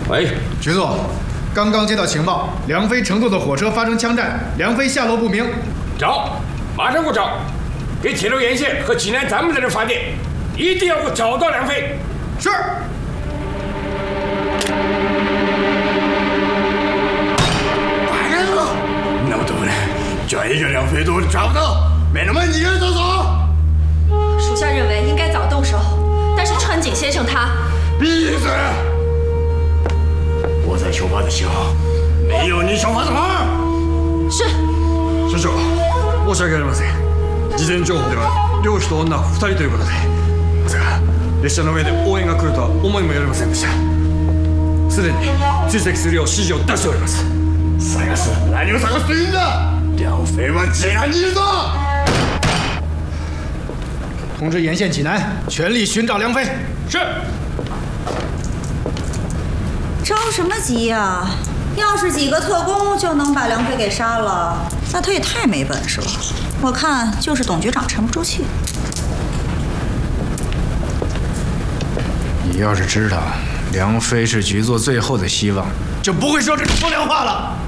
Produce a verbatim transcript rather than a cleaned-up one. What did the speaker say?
喂， 局座，刚刚接到情报，梁飞乘坐的火车发生枪战，梁飞下落不明。 找，马上给我找，给铁路沿线和济南咱们在这发电，一定要给我找到梁飞。 是。 白了，那么多人，就一个梁飞都抓不到，没那么一个人走走。 属下认为应该早动手，但是川井先生他…… 闭嘴！我在修法的时候，没有你说话的份。 是。 所長、申し訳ありません。事前情報では漁師と女ふたりということで、まさか列車の上で応援が来るとは思いもよりませんでした。すでに追跡するよう指示を出しております。探す？何を探すというんだ？梁飞は济南にいるぞ！ 通知沿线济南，全力寻找梁飞。 是。 着什么急呀？要是几个特工就能把梁飞给杀了，那他也太没本事了。我看就是董局长沉不住气。 你要是知道梁飞是局座最后的希望，就不会说这种风凉话了。